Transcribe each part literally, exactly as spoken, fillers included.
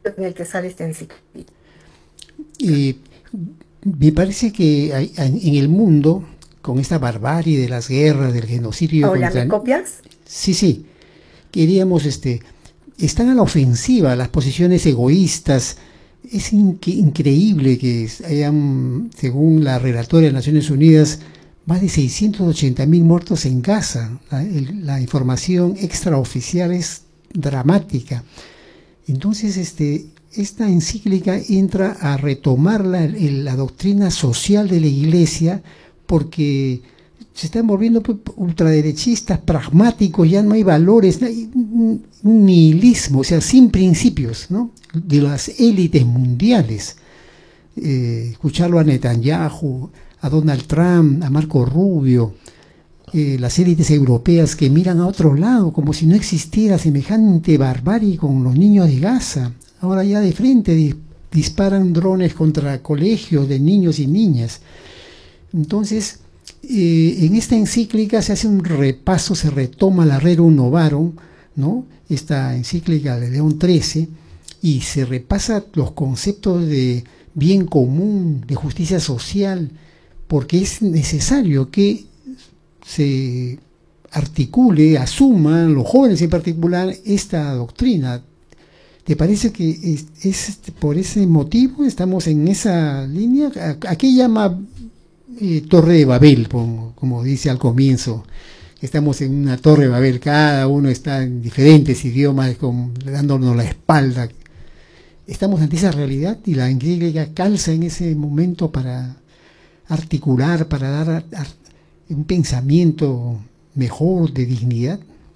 en el que sale esta encíclica. Eh, me parece que hay, en el mundo, con esta barbarie de las guerras, del genocidio Hola, contra... ¿me copias? Sí, sí, queríamos, este, están a la ofensiva las posiciones egoístas. Es inque- increíble que hayan, según la relatoria de Naciones Unidas, más de seiscientos ochenta mil muertos en Gaza. La, el- la información extraoficial es dramática. Entonces, este, esta encíclica entra a retomar la, el- la doctrina social de la Iglesia, porque se están volviendo pues, ultraderechistas, pragmáticos, ya no hay valores, no hay un, un nihilismo, o sea, sin principios, ¿no? De las élites mundiales. Eh, escucharlo a Netanyahu, a Donald Trump, a Marco Rubio, eh, las élites europeas que miran a otro lado como si no existiera semejante barbarie con los niños de Gaza. Ahora ya de frente di- disparan drones contra colegios de niños y niñas. Entonces, eh, en esta encíclica se hace un repaso, se retoma la Rerum Novarum, ¿no? Esta encíclica de León trece, y se repasa los conceptos de bien común, de justicia social, porque es necesario que se articule, asuman los jóvenes en particular esta doctrina. ¿Te parece que es, es por ese motivo estamos en esa línea? ¿A, a qué llama eh, Torre de Babel, como, como dice al comienzo? Estamos en una Torre de Babel, cada uno está en diferentes idiomas, con, dándonos la espalda. Estamos ante esa realidad y la encíclica calza en ese momento para articular, para dar a, a, un pensamiento mejor, de dignidad.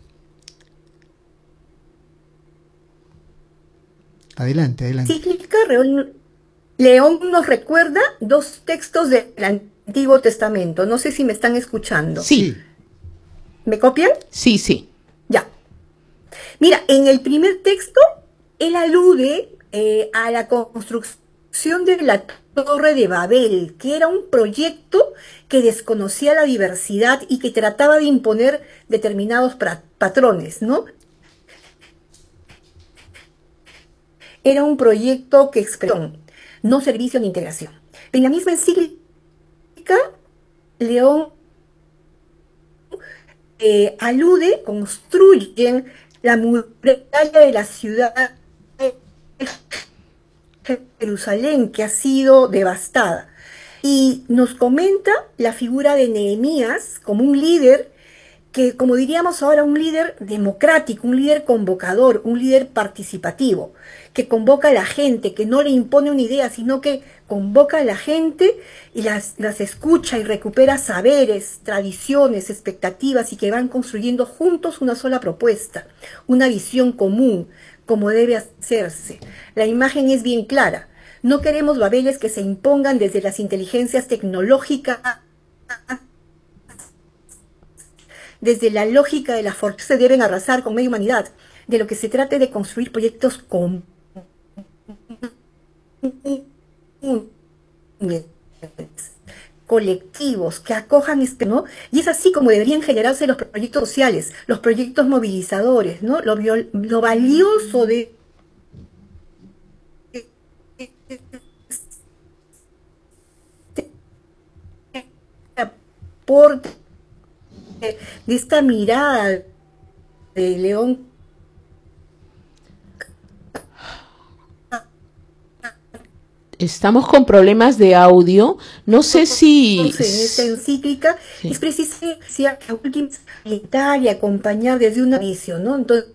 Adelante, adelante. Encíclica León, León nos recuerda dos textos del Antiguo Testamento. No sé si me están escuchando. Sí. ¿Me copian? Sí, sí. Ya. Mira, en el primer texto, él alude eh, a la construcción de la Torre de Babel, que era un proyecto que desconocía la diversidad y que trataba de imponer determinados patrones, ¿no? Era un proyecto que expresó, no servicio ni integración. En la misma encíclica, León eh, alude, construyen la muralla de la ciudad de Jerusalén, que ha sido devastada. Y nos comenta la figura de Nehemías como un líder que, como diríamos ahora, un líder democrático, un líder convocador, un líder participativo, que convoca a la gente, que no le impone una idea, sino que convoca a la gente y las, las escucha y recupera saberes, tradiciones, expectativas, y que van construyendo juntos una sola propuesta, una visión común, como debe hacerse. La imagen es bien clara. No queremos Babeles que se impongan desde las inteligencias tecnológicas, desde la lógica de la fuerza. Se deben arrasar con media humanidad. De lo que se trata es de construir proyectos comunes, colectivos, que acojan este, ¿no? Y es así como deberían generarse los proyectos sociales, los proyectos movilizadores, ¿no? Lo, lo valioso de aporte, de esta mirada de León. Estamos con problemas de audio. No sé si... En esta encíclica sí. Es precisamente y acompañar desde una visión, ¿no? Entonces,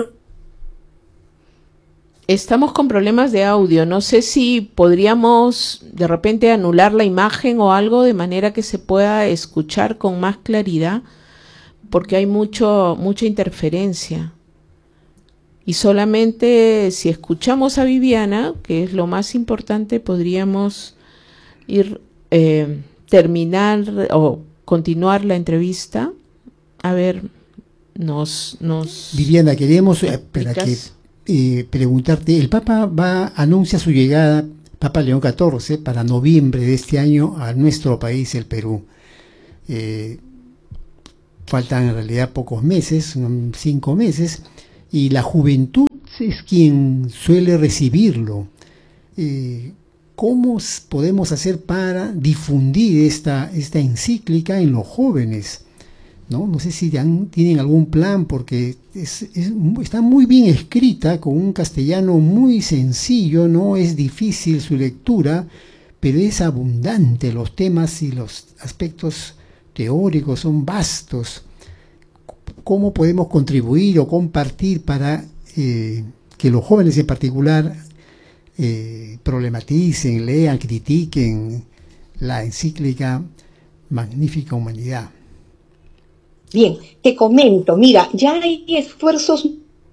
estamos con problemas de audio. No sé si podríamos de repente anular la imagen o algo de manera que se pueda escuchar con más claridad, porque hay mucho mucha interferencia. Y solamente si escuchamos a Viviana, que es lo más importante, podríamos ir eh, terminar o continuar la entrevista. A ver, nos... nos Viviana, queríamos eh, para que, eh, preguntarte, el Papa va anuncia su llegada, Papa León catorce, para noviembre de este año a nuestro país, el Perú. Eh, faltan en realidad pocos meses, cinco meses, y la juventud es quien suele recibirlo. Eh, ¿Cómo podemos hacer para difundir esta, esta encíclica en los jóvenes? No, no sé si han, tienen algún plan, porque es, es, está muy bien escrita, con un castellano muy sencillo, no es difícil su lectura, pero es abundante, los temas y los aspectos teóricos son vastos. ¿Cómo podemos contribuir o compartir para eh, que los jóvenes en particular eh, problematicen, lean, critiquen la encíclica Magnífica Humanidad? Bien, te comento, mira, ya hay esfuerzos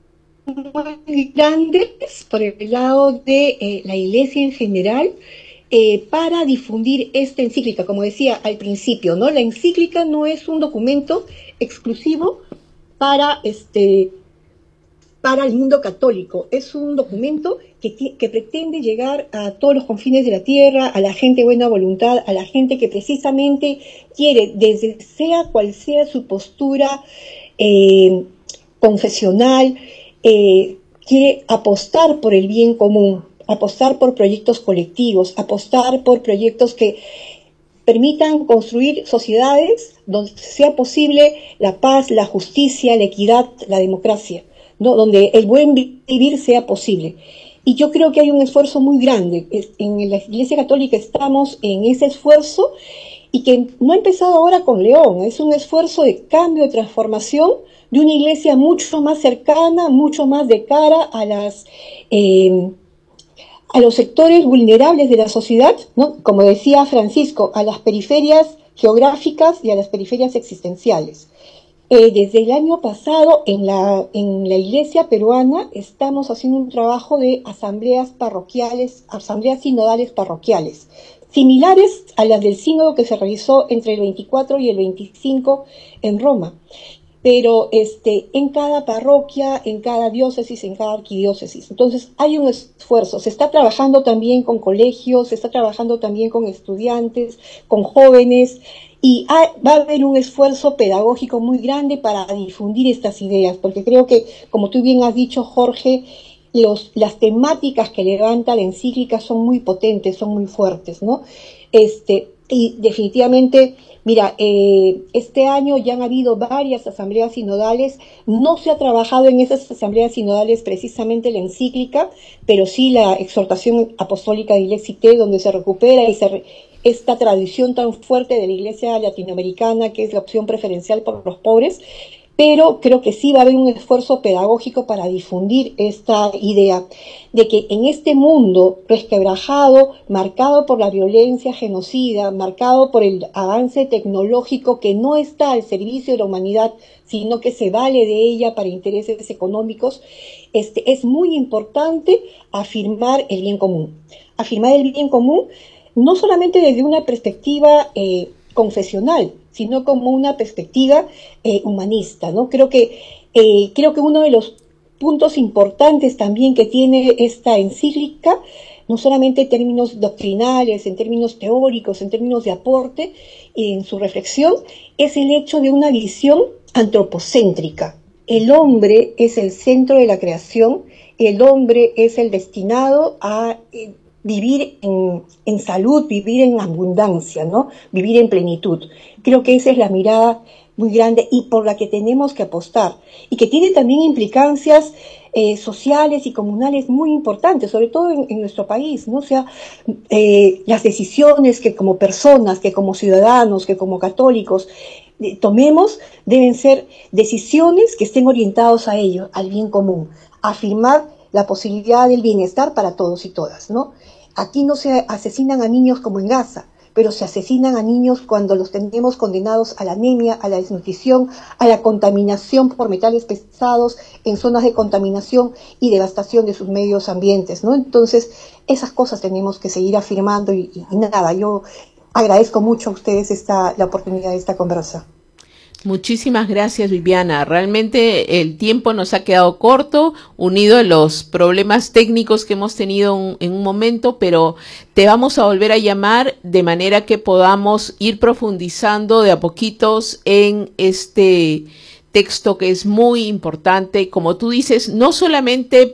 muy grandes por el lado de eh, la Iglesia en general eh, para difundir esta encíclica. Como decía al principio, ¿no? La encíclica no es un documento exclusivo para este para el mundo católico, es un documento que, que pretende llegar a todos los confines de la tierra, a la gente de buena voluntad, a la gente que precisamente quiere, desde sea cual sea su postura eh, confesional, eh, quiere apostar por el bien común, apostar por proyectos colectivos, apostar por proyectos que permitan construir sociedades donde sea posible la paz, la justicia, la equidad, la democracia, ¿no? Donde el buen vivir sea posible. Y yo creo que hay un esfuerzo muy grande. En la Iglesia Católica estamos en ese esfuerzo y que no ha empezado ahora con León, es un esfuerzo de cambio, de transformación de una iglesia mucho más cercana, mucho más de cara a las eh, a los sectores vulnerables de la sociedad, ¿no? Como decía Francisco, a las periferias geográficas y a las periferias existenciales. Eh, desde el año pasado en la, en la iglesia peruana estamos haciendo un trabajo de asambleas parroquiales, asambleas sinodales parroquiales, similares a las del sínodo que se realizó entre el veinticuatro y el veinticinco en Roma, pero este, en cada parroquia, en cada diócesis, en cada arquidiócesis. Entonces hay un esfuerzo, se está trabajando también con colegios, se está trabajando también con estudiantes, con jóvenes, y va a haber un esfuerzo pedagógico muy grande para difundir estas ideas, porque creo que, como tú bien has dicho, Jorge, los, las temáticas que levanta la encíclica son muy potentes, son muy fuertes, ¿no? Este, y definitivamente, mira, eh, este año ya han habido varias asambleas sinodales, no se ha trabajado en esas asambleas sinodales precisamente la encíclica, pero sí la exhortación apostólica de Ilexit, donde se recupera y se re esta tradición tan fuerte de la iglesia latinoamericana, que es la opción preferencial por los pobres, pero creo que sí va a haber un esfuerzo pedagógico para difundir esta idea de que en este mundo resquebrajado, marcado por la violencia genocida, marcado por el avance tecnológico que no está al servicio de la humanidad, sino que se vale de ella para intereses económicos, este, es muy importante afirmar el bien común. Afirmar el bien común no solamente desde una perspectiva eh, confesional, sino como una perspectiva eh, humanista, ¿no? Creo que, eh, creo que uno de los puntos importantes también que tiene esta encíclica, no solamente en términos doctrinales, en términos teóricos, en términos de aporte, en su reflexión, es el hecho de una visión antropocéntrica. El hombre es el centro de la creación, el hombre es el destinado a eh, vivir en, en salud, vivir en abundancia, ¿no? Vivir en plenitud. Creo que esa es la mirada muy grande y por la que tenemos que apostar, y que tiene también implicancias eh, sociales y comunales muy importantes, sobre todo en, en nuestro país, ¿no? O sea, eh, las decisiones que como personas, que como ciudadanos, que como católicos eh, tomemos, deben ser decisiones que estén orientados a ello, al bien común, a afirmar la posibilidad del bienestar para todos y todas, ¿no? Aquí no se asesinan a niños como en Gaza, pero se asesinan a niños cuando los tenemos condenados a la anemia, a la desnutrición, a la contaminación por metales pesados en zonas de contaminación y devastación de sus medios ambientes, ¿no? Entonces, esas cosas tenemos que seguir afirmando y, y, y nada, yo agradezco mucho a ustedes esta, la oportunidad de esta conversa. Muchísimas gracias, Viviana. Realmente el tiempo nos ha quedado corto, unido a los problemas técnicos que hemos tenido un, en un momento, pero te vamos a volver a llamar de manera que podamos ir profundizando de a poquitos en este texto que es muy importante, como tú dices, no solamente